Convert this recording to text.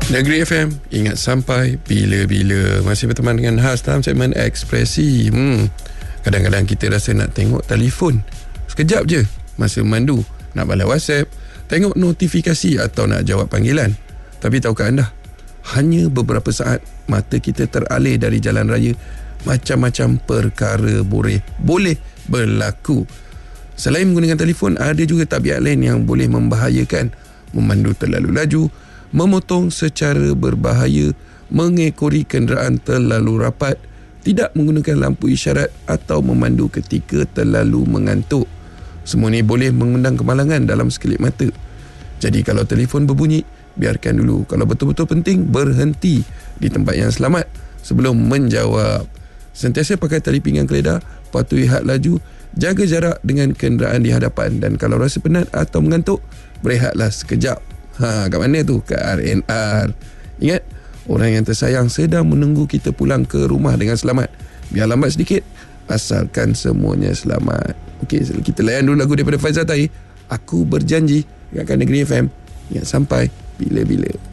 Negeri FM, ingat sampai bila-bila. Masih berteman dengan Has dalam segmen Ekspresi. Kadang-kadang kita rasa nak tengok telefon sekejap je masa memandu, nak balas WhatsApp, tengok notifikasi atau nak jawab panggilan. Tapi tahukah anda, hanya beberapa saat mata kita teralih dari jalan raya, macam-macam perkara boleh berlaku. Selain menggunakan telefon, ada juga tabiat lain yang boleh membahayakan. Memandu terlalu laju, memotong secara berbahaya, mengekori kenderaan terlalu rapat, tidak menggunakan lampu isyarat atau memandu ketika terlalu mengantuk. Semua ni boleh mengundang kemalangan dalam sekelip mata. Jadi kalau telefon berbunyi, biarkan dulu. Kalau betul-betul penting, berhenti di tempat yang selamat sebelum menjawab. Sentiasa pakai tali pinggang keledar, patuhi had laju, jaga jarak dengan kenderaan di hadapan, dan kalau rasa penat atau mengantuk, berehatlah sekejap. Kat mana tu? Kat RNR. Ingat, orang yang tersayang sedang menunggu kita pulang ke rumah dengan selamat. Biar lambat sedikit, asalkan semuanya selamat. Okey, kita layan dulu lagu daripada Faizal Tahir, Aku Berjanji, dekat Negeri FM. Ingat sampai bila-bila.